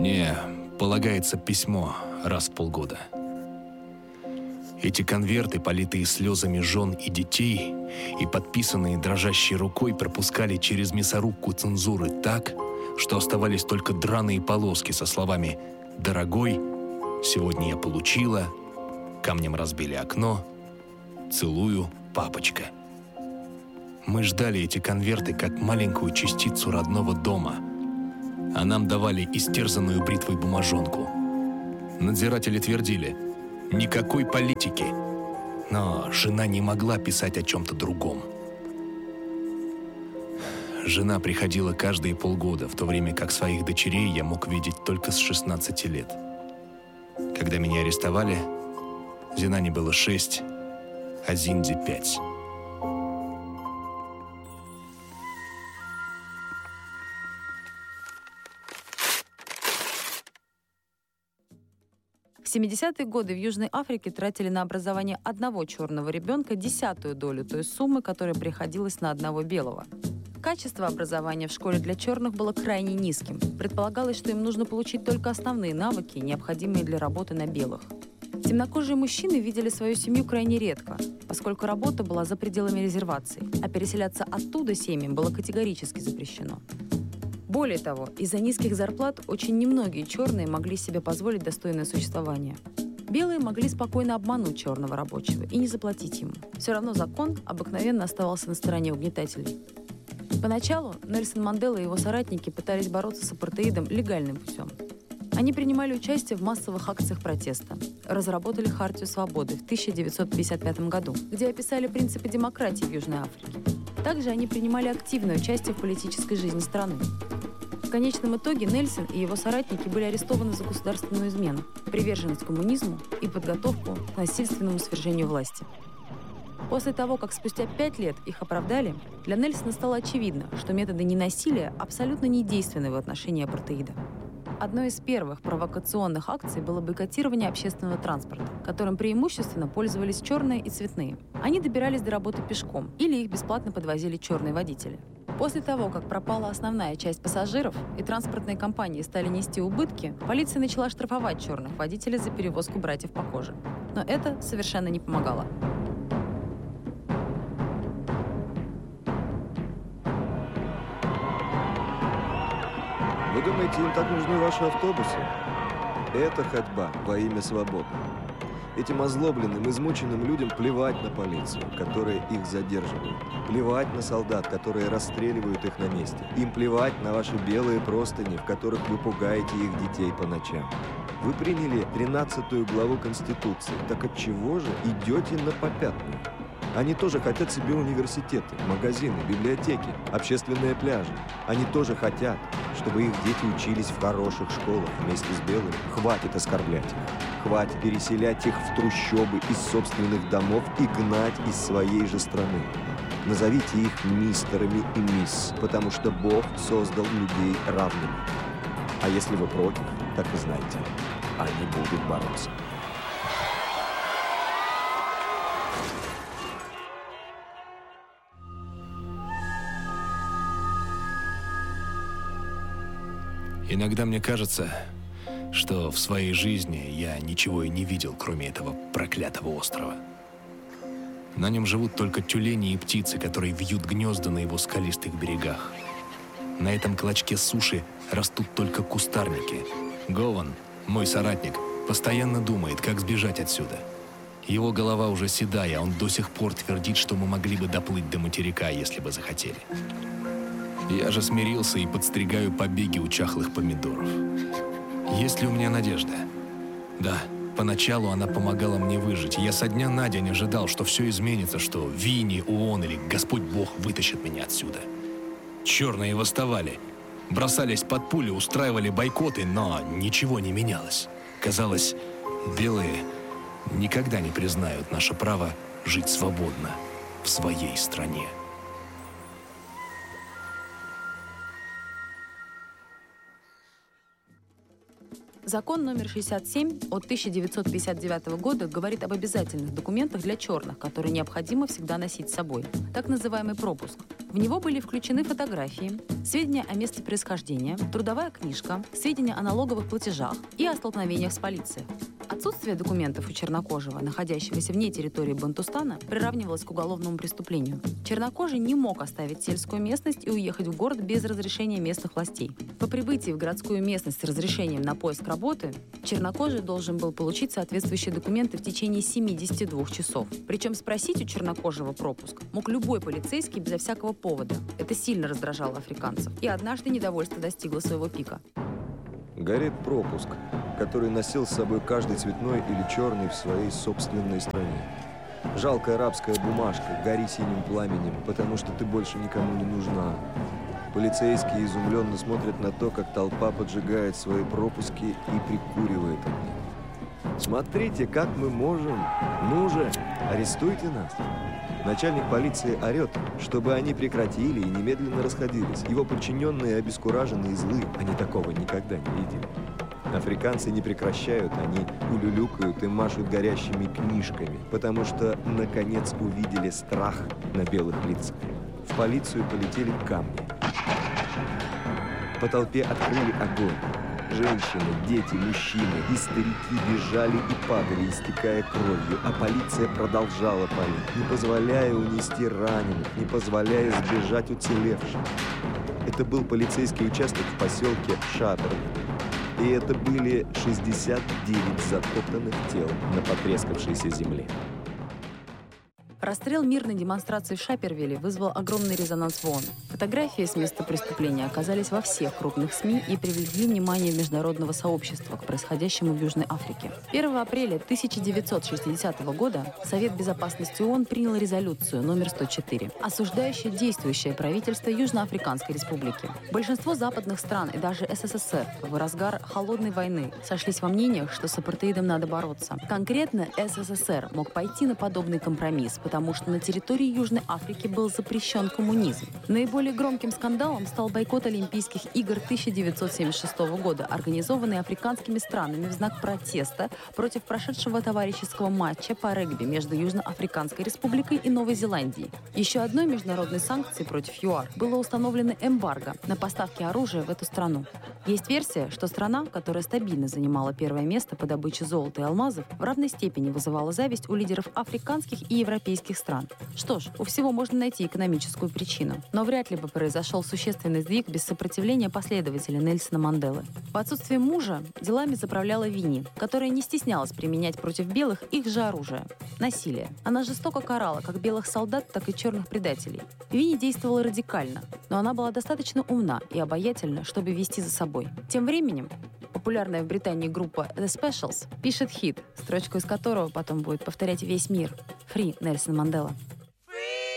Мне полагается письмо раз в полгода. Эти конверты, политые слезами жен и детей, и подписанные дрожащей рукой, пропускали через мясорубку цензуры так, что оставались только драные полоски со словами «Дорогой, сегодня я получила», «Камнем разбили окно», «Целую, папочка». Мы ждали эти конверты как маленькую частицу родного дома, а нам давали истерзанную бритвой бумажонку. Надзиратели твердили: никакой политики. Но жена не могла писать о чем-то другом. Жена приходила каждые полгода, в то время как своих дочерей я мог видеть только с 16 лет. Когда меня арестовали, Зинане было 6, а Зинде 5. В 70-е годы в Южной Африке тратили на образование одного черного ребенка 10-ю долю той суммы, которая приходилась на одного белого. Качество образования в школе для черных было крайне низким. Предполагалось, что им нужно получить только основные навыки, необходимые для работы на белых. Темнокожие мужчины видели свою семью крайне редко, поскольку работа была за пределами резерваций, а переселяться оттуда семьям было категорически запрещено. Более того, из-за низких зарплат очень немногие черные могли себе позволить достойное существование. Белые могли спокойно обмануть черного рабочего и не заплатить ему. Все равно закон обыкновенно оставался на стороне угнетателей. Поначалу Нельсон Мандела и его соратники пытались бороться с апартеидом легальным путем. Они принимали участие в массовых акциях протеста, разработали Хартию свободы в 1955 году, где описали принципы демократии в Южной Африке. Также они принимали активное участие в политической жизни страны. В конечном итоге Нельсон и его соратники были арестованы за государственную измену, приверженность коммунизму и подготовку к насильственному свержению власти. После того, как спустя 5 лет их оправдали, для Нельсона стало очевидно, что методы ненасилия абсолютно недейственны в отношении апартеида. Одной из первых провокационных акций было бойкотирование общественного транспорта, которым преимущественно пользовались черные и цветные. Они добирались до работы пешком или их бесплатно подвозили черные водители. После того, как пропала основная часть пассажиров и транспортные компании стали нести убытки, полиция начала штрафовать черных водителей за перевозку братьев по коже. Но это совершенно не помогало. Вы думаете, им так нужны ваши автобусы? Это ходьба во имя свободы. Этим озлобленным, измученным людям плевать на полицию, которая их задерживает. Плевать на солдат, которые расстреливают их на месте. Им плевать на ваши белые простыни, в которых вы пугаете их детей по ночам. Вы приняли 13-ю главу Конституции. Так отчего же идете на попятную? Они тоже хотят себе университеты, магазины, библиотеки, общественные пляжи. Они тоже хотят, чтобы их дети учились в хороших школах вместе с белыми. Хватит оскорблять их. Хватит переселять их в трущобы из собственных домов и гнать из своей же страны. Назовите их мистерами и мисс, потому что Бог создал людей равными. А если вы против, так и знайте, они будут бороться. Иногда мне кажется, что в своей жизни я ничего и не видел, кроме этого проклятого острова. На нем живут только тюлени и птицы, которые вьют гнезда на его скалистых берегах. На этом клочке суши растут только кустарники. Гован, мой соратник, постоянно думает, как сбежать отсюда. Его голова уже седая, он до сих пор твердит, что мы могли бы доплыть до материка, если бы захотели. Я же смирился и подстригаю побеги у чахлых помидоров. Есть ли у меня надежда? Да, поначалу она помогала мне выжить. Я со дня на день ожидал, что все изменится, что Винни, ООН или Господь Бог вытащат меня отсюда. Черные восставали, бросались под пули, устраивали бойкоты, но ничего не менялось. Казалось, белые никогда не признают наше право жить свободно в своей стране. Закон номер 67 от 1959 года говорит об обязательных документах для черных, которые необходимо всегда носить с собой. Так называемый пропуск. В него были включены фотографии, сведения о месте происхождения, трудовая книжка, сведения о налоговых платежах и о столкновениях с полицией. Отсутствие документов у чернокожего, находящегося вне территории Бантустана, приравнивалось к уголовному преступлению. Чернокожий не мог оставить сельскую местность и уехать в город без разрешения местных властей. По прибытии в городскую местность с разрешением на поиск работы, чернокожий должен был получить соответствующие документы в течение 72 часов. Причем спросить у чернокожего пропуск мог любой полицейский безо всякого повода. Это сильно раздражало африканцев. И однажды недовольство достигло своего пика. Горит пропуск, который носил с собой каждый цветной или черный в своей собственной стране. Жалкая арабская бумажка, гори синим пламенем, потому что ты больше никому не нужна. Полицейские изумленно смотрят на то, как толпа поджигает свои пропуски и прикуривает от них. «Смотрите, как мы можем! Ну же, арестуйте нас!» Начальник полиции орет, чтобы они прекратили и немедленно расходились. Его подчиненные обескуражены и злы, они такого никогда не видели. Африканцы не прекращают, они улюлюкают и машут горящими книжками, потому что, наконец, увидели страх на белых лицах. В полицию полетели камни. По толпе открыли огонь. Женщины, дети, мужчины и старики бежали и падали, истекая кровью, а полиция продолжала палить, не позволяя унести раненых, не позволяя сбежать уцелевшим. Это был полицейский участок в поселке Шапервиль. И это были 69 затоптанных тел на потрескавшейся земле. Расстрел мирной демонстрации в Шапервилле вызвал огромный резонанс в ООН. Фотографии с места преступления оказались во всех крупных СМИ и привлекли внимание международного сообщества к происходящему в Южной Африке. 1 апреля 1960 года Совет Безопасности ООН принял резолюцию номер 104, осуждающую действующее правительство Южноафриканской Республики. Большинство западных стран и даже СССР в разгар холодной войны сошлись во мнениях, что с апартеидом надо бороться. Конкретно СССР мог пойти на подобный компромисс, потому что на территории Южной Африки был запрещен коммунизм. Наиболее громким скандалом стал бойкот Олимпийских игр 1976 года, организованный африканскими странами в знак протеста против прошедшего товарищеского матча по регби между Южноафриканской Республикой и Новой Зеландией. Еще одной международной санкцией против ЮАР было установлено эмбарго на поставки оружия в эту страну. Есть версия, что страна, которая стабильно занимала первое место по добыче золота и алмазов, в равной степени вызывала зависть у лидеров африканских и европейских стран. Что ж, у всего можно найти экономическую причину. Но вряд ли бы произошел существенный сдвиг без сопротивления последователей Нельсона Манделы. В отсутствие мужа делами заправляла Винни, которая не стеснялась применять против белых их же оружие – насилие. Она жестоко карала как белых солдат, так и черных предателей. Винни действовала радикально, но она была достаточно умна и обаятельна, чтобы вести за собой. Тем временем популярная в Британии группа The Specials пишет хит, строчку из которого потом будет повторять весь мир. «Free Нельсон Мандела».